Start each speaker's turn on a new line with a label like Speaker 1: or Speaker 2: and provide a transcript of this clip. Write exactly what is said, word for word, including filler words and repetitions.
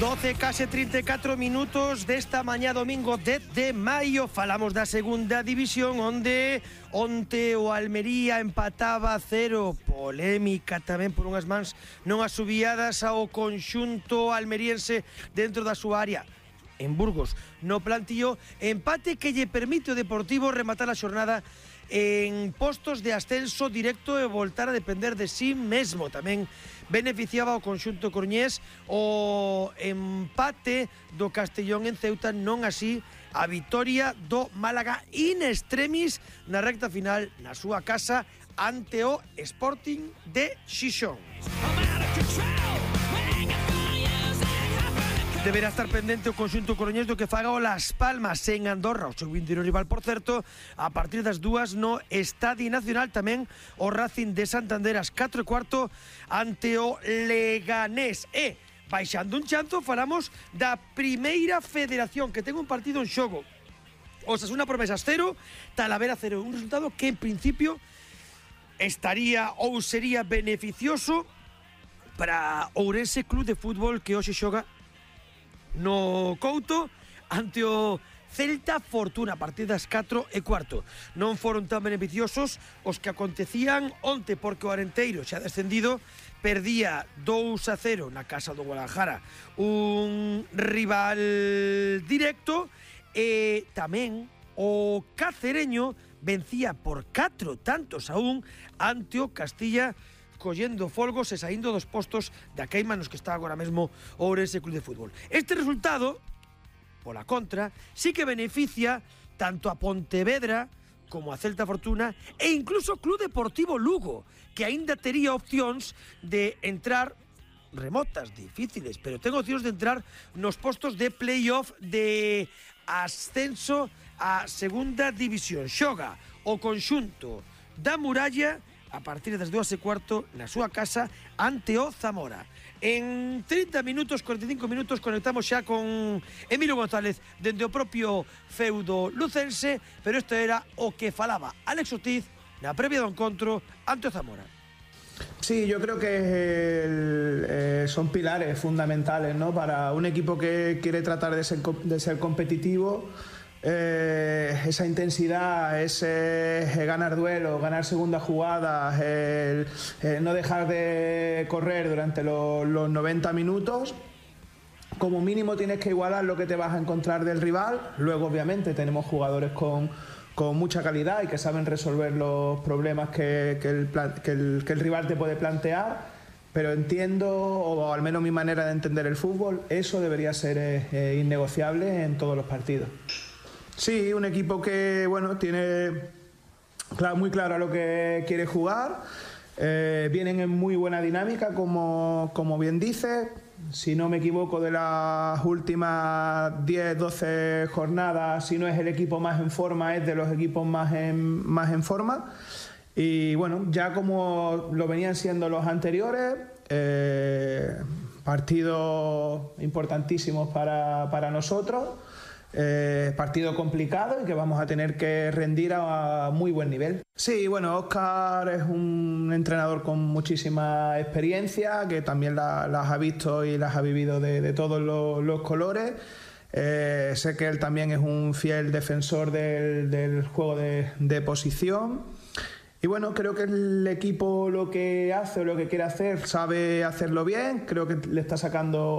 Speaker 1: doce, case trinta e catro minutos desta mañá domingo dez de maio. Falamos da segunda división, onde onte o Almería empataba a cero. Polémica tamén por unhas mans non asubiadas ao conxunto almeriense dentro da súa área. En Burgos, no plantío, empate que lle permite o Deportivo rematar a xornada en postos de ascenso directo e voltar a depender de sí mesmo. Tamén beneficiaba o conxunto coruñés o empate do Castellón en Ceuta, non así a vitoria do Málaga in extremis na recta final na súa casa ante o Sporting de Xixón. Deberá estar pendente o conxunto coruñés do que faga o Las Palmas en Andorra, o seu vindeiro rival, por certo, a partir das dúas no Estadio Nacional. Tamén o Racing de Santander ás catro e cuarto ante o Leganés. E, baixando un chanzo, falamos da Primeira Federación, que ten un partido en xogo. Osasuna Promesas cero, Talavera cero. Un resultado que, en principio, estaría ou sería beneficioso para Ourense Club de Fútbol, que hoxe xoga no Couto ante o Celta Fortuna a partir das catro e cuarto. Non foron tan beneficiosos os que acontecían onte, porque o Arenteiro xa descendido perdía dous a cero na casa do Guadalajara, un rival directo, e tamén o Cacereño vencía por catro tantos a un ante o Castilla, collendo folgos e saindo dos postos da queima nos que está agora mesmo o Ourense Club de Fútbol. Este resultado, pola contra, sí que beneficia tanto a Pontevedra como a Celta Fortuna e incluso o Club Deportivo Lugo, que aínda tería opcións de entrar remotas, difíciles, pero ten opcións de entrar nos postos de playoff de ascenso a segunda división. Xoga o conxunto da Muralla a partir das dúas e cuarto na súa casa ante o Zamora. En trinta minutos, cuarenta e cinco minutos, conectamos xa con Emilio González dende o propio feudo lucense, pero isto era o que falaba Alex Ortiz na previa do encontro ante o Zamora.
Speaker 2: Sí, yo creo que el, eh, son pilares fundamentales, ¿no?, para un equipo que quiere tratar de ser, de ser competitivo. Eh, esa intensidad, ese eh, ganar duelos, ganar segundas jugadas, el, el no dejar de correr durante lo, los noventa minutos. Como mínimo tienes que igualar lo que te vas a encontrar del rival. Luego, obviamente, tenemos jugadores con, con mucha calidad y que saben resolver los problemas que, que, el, que, el, que el rival te puede plantear. Pero entiendo, o al menos mi manera de entender el fútbol, eso debería ser eh, innegociable en todos los partidos. Sí, un equipo que, bueno, tiene muy claro a lo que quiere jugar, eh, vienen en muy buena dinámica, como, como bien dice. Si no me equivoco, de las últimas diez, doce jornadas, si no es el equipo más en forma, es de los equipos más en, más en forma. Y bueno, ya como lo venían siendo los anteriores, eh, partidos importantísimos para, para nosotros. Eh, partido complicado y que vamos a tener que rendir a, a muy buen nivel. Sí, bueno, Óscar es un entrenador con muchísima experiencia, que también la, las ha visto y las ha vivido de, de todos los, los colores. Eh, sé que él también es un fiel defensor del, del juego de, de posición. Y bueno, creo que el equipo lo que hace o lo que quiere hacer sabe hacerlo bien. Creo que le está sacando